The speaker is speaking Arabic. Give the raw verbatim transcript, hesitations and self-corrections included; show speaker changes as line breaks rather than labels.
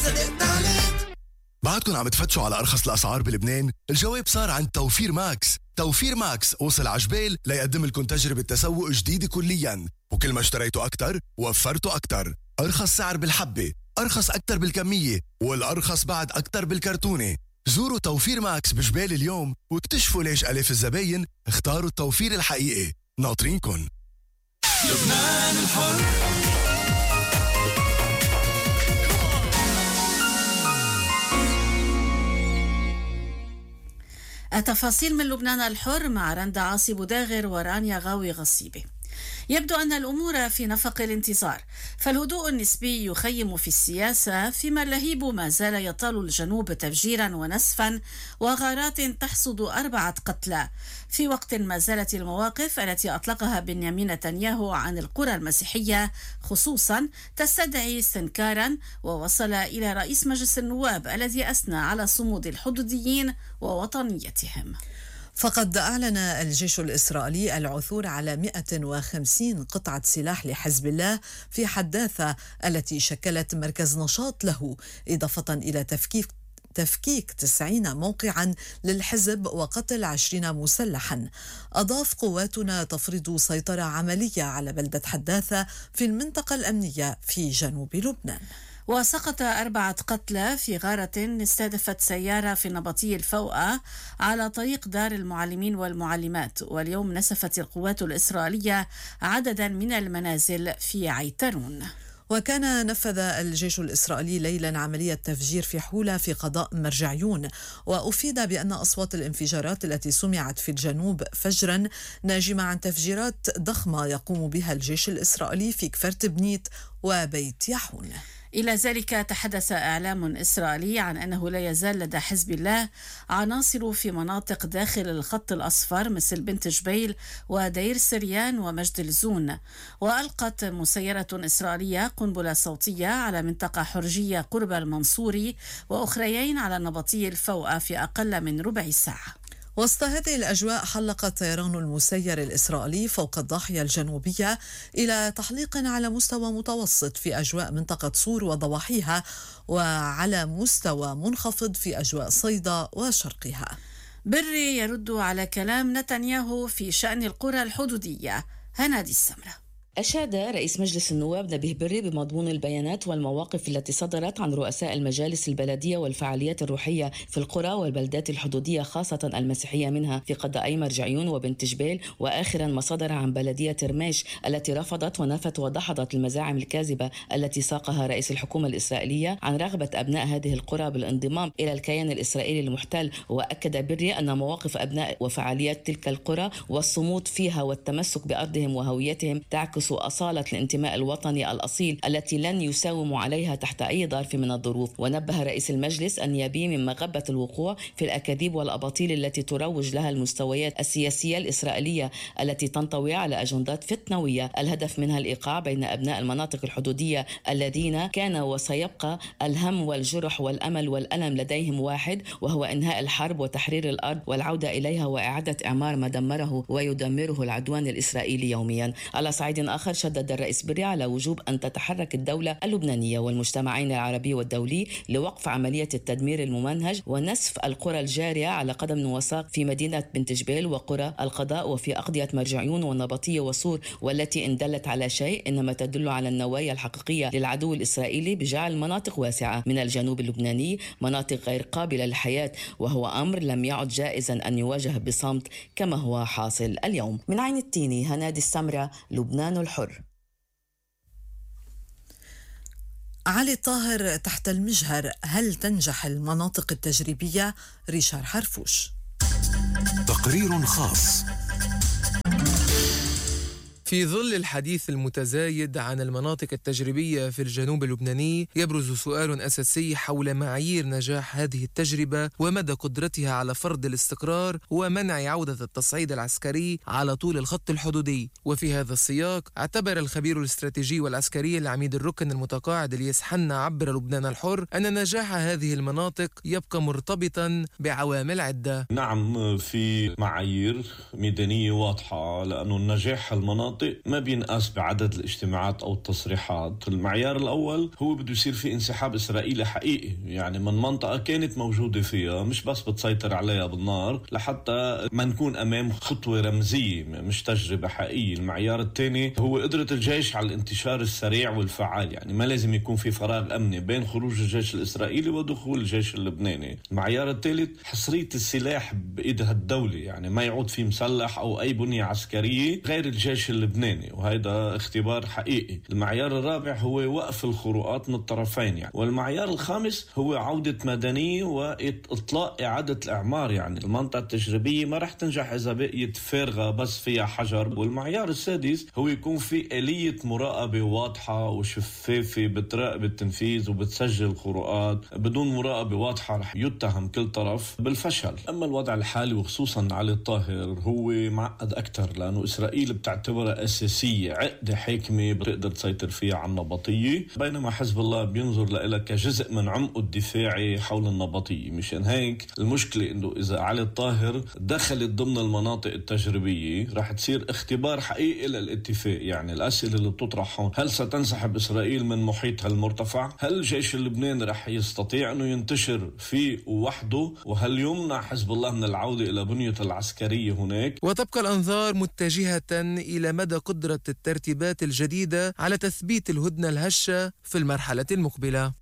صدقت عليك.
بعدكم عم تفتشوا على أرخص الأسعار بلبنان؟ الجواب صار عند توفير ماكس. توفير ماكس وصل عجبال ليقدم لكم تجربة تسوق جديدة كلياً، وكل ما اشتريتوا أكتر وفرتوا أكتر. أرخص سعر بالحبة، أرخص أكتر بالكمية، والأرخص بعد أكتر بالكرتونة. زوروا توفير ماكس بجبال اليوم واكتشفوا ليش ألاف الزباين اختاروا التوفير الحقيقي. ناطرينكن.
لبنان الحر.
التفاصيل من لبنان الحر مع رندا عاصي بوداغر ورانيا غاوي غصيبة. يبدو أن الأمور في نفق الانتظار، فالهدوء النسبي يخيم في السياسة، فيما اللهيب ما زال يطال الجنوب تفجيرا ونسفا وغارات تحصد أربعة قتلى، في وقت ما زالت المواقف التي أطلقها بنيامين نتنياهو عن القرى المسيحية خصوصا تستدعي استنكارا، ووصل إلى رئيس مجلس النواب الذي أثنى على صمود الحدوديين ووطنيتهم.
فقد أعلن الجيش الإسرائيلي العثور على مئة وخمسين قطعة سلاح لحزب الله في حداثة التي شكلت مركز نشاط له، إضافة إلى تفكيك تفكيك تسعين موقعا للحزب وقتل عشرين مسلحا. أضاف: قواتنا تفرض سيطرة عملية على بلدة حداثة في المنطقة الأمنية في جنوب لبنان.
وسقط أربعة قتلى في غارة استهدفت سيارة في نبطي الفوقة على طريق دار المعلمين والمعلمات. واليوم نسفت القوات الإسرائيلية عددا من المنازل في عيترون.
وكان نفذ الجيش الإسرائيلي ليلا عملية تفجير في حولة في قضاء مرجعيون، وأفيد بأن أصوات الانفجارات التي سمعت في الجنوب فجرا ناجمة عن تفجيرات ضخمة يقوم بها الجيش الإسرائيلي في كفر تبنيت وبيت يحون.
إلى ذلك تحدث إعلام إسرائيلي عن أنه لا يزال لدى حزب الله عناصر في مناطق داخل الخط الأصفر مثل بنت جبيل ودير سريان ومجد الزون. وألقت مسيرة إسرائيلية قنبلة صوتية على منطقة حرجية قرب المنصوري وأخريين على نبطي الفوقة في أقل من ربع ساعة.
وسط هذه الأجواء حلق الطيران المسير الإسرائيلي فوق الضاحية الجنوبية إلى تحليق على مستوى متوسط في أجواء منطقة صور وضواحيها، وعلى مستوى منخفض في أجواء صيدا وشرقها.
بري يرد على كلام نتنياهو في شأن القرى الحدودية. هنادي السمرة.
أشاد رئيس مجلس النواب نبيه بري بمضمون البيانات والمواقف التي صدرت عن رؤساء المجالس البلدية والفعاليات الروحية في القرى والبلدات الحدودية خاصة المسيحية منها في قضائي مرجعيون وبنت جبيل، وآخرا ما صدر عن بلدية رميش التي رفضت ونفت ودحضت المزاعم الكاذبة التي ساقها رئيس الحكومة الإسرائيلية عن رغبة أبناء هذه القرى بالانضمام إلى الكيان الإسرائيلي المحتل. وأكد بري أن مواقف أبناء وفعاليات تلك القرى والصمود فيها والتمسك بأرضهم وهويتهم تعكس أصالة الانتماء الوطني الأصيل التي لن يساوم عليها تحت أي ظرف من الظروف. ونبه رئيس المجلس النيابي من مغبة الوقوع في الأكاذيب والأباطيل التي تروج لها المستويات السياسية الإسرائيلية التي تنطوي على أجندات فتنوية الهدف منها الإيقاع بين أبناء المناطق الحدودية الذين كان وسيبقى الهم والجرح والأمل والألم لديهم واحد، وهو إنهاء الحرب وتحرير الأرض والعودة إليها وإعادة إعمار ما دمره ويدمره العدوان الإسرائيلي يوميا. على صعيد آخر شدد الرئيس بري على وجوب أن تتحرك الدولة اللبنانية والمجتمعين العربي والدولي لوقف عملية التدمير الممنهج ونسف القرى الجارية على قدم وساق في مدينة بنت جبيل وقرى القضاء وفي أقضية مرجعيون والنبطية وصور، والتي إن دلت على شيء إنما تدل على النوايا الحقيقية للعدو الإسرائيلي بجعل مناطق واسعة من الجنوب اللبناني مناطق غير قابلة للحياة، وهو أمر لم يعد جائزا أن يواجه بصمت كما هو حاصل اليوم. من عين التيني، هنادي السمرة، لبنان الحر.
علي الطاهر تحت المجهر، هل تنجح المناطق التجريبية؟ ريشار حرفوش.
تقرير خاص.
في ظل الحديث المتزايد عن المناطق التجريبية في الجنوب اللبناني، يبرز سؤال أساسي حول معايير نجاح هذه التجربة ومدى قدرتها على فرض الاستقرار ومنع عودة التصعيد العسكري على طول الخط الحدودي. وفي هذا السياق اعتبر الخبير الاستراتيجي والعسكري العميد الركن المتقاعد الياس حنا عبر لبنان الحر أن نجاح هذه المناطق يبقى مرتبطا بعوامل عدة.
نعم، في معايير ميدانية واضحة، لأنه النجاح المناطق المناطق ما بينقاس بعدد الاجتماعات أو التصريحات. المعيار الأول هو بده يصير في انسحاب إسرائيلي حقيقي، يعني من منطقة كانت موجودة فيها مش بس بتسيطر عليها بالنار، لحتى ما نكون أمام خطوة رمزية مش تجربة حقيقية. المعيار الثاني هو قدرة الجيش على الانتشار السريع والفعال، يعني ما لازم يكون في فراغ أمني بين خروج الجيش الإسرائيلي ودخول الجيش اللبناني. المعيار الثالث حصرية السلاح بإيدها الدولة، يعني ما يعود في مسلح أو أي بنية عسكرية غير الجيش اللبناني، وهذا اختبار حقيقي. المعيار الرابع هو وقف الخروقات من الطرفين يعني. والمعيار الخامس هو عودة مدنية وإطلاق إعادة الإعمار، يعني المنطقة التجريبية ما رح تنجح إذا بقيت فارغة بس فيها حجر. والمعيار السادس هو يكون في آلية مراقبة واضحة وشفافة بتراقب التنفيذ وبتسجل الخروقات. بدون مراقبة واضحة رح يتهم كل طرف بالفشل. أما الوضع الحالي وخصوصا علي الطاهر هو معقد أكتر، لأنه إسرائيل بتعتبرها أساسية عقدة حاكمة بتقدر تسيطر فيها على النبطية، بينما حزب الله بينظر لها كجزء من عمقه الدفاعي حول النبطية. مشان هيك المشكلة إنه إذا علي الطاهر دخلت ضمن المناطق التجريبية رح تصير اختبار حقيقي للاتفاق. يعني الأسئلة اللي بتطرح هون: هل ستنسحب إسرائيل من محيطها المرتفع؟ هل الجيش اللبناني رح يستطيع أنه ينتشر فيه وحده؟ وهل يمنع حزب الله من العودة إلى بنيته العسكرية هناك؟
وتبقى الأنظار متجهة إلى مدى قدرة الترتيبات الجديدة على تثبيت الهدنة الهشة في المرحلة المقبلة.